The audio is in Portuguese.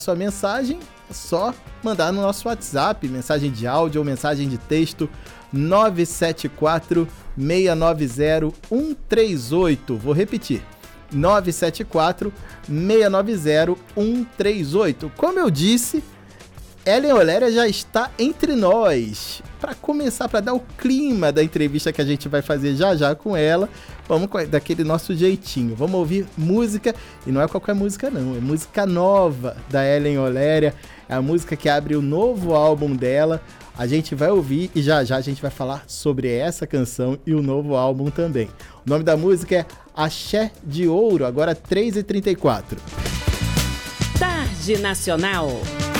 sua mensagem, é só mandar no nosso WhatsApp, mensagem de áudio ou mensagem de texto, 974-690-138. Vou repetir, 974-690-138. Como eu disse, Ellen Oléria já está entre nós. Para começar, para dar o clima da entrevista que a gente vai fazer já já com ela, vamos daquele nosso jeitinho. Vamos ouvir música, e não é qualquer música não, é música nova da Ellen Oléria, é a música que abre o novo álbum dela. A gente vai ouvir e já já a gente vai falar sobre essa canção e o novo álbum também. O nome da música é Axé de Ouro, agora 3h34. Tarde Nacional.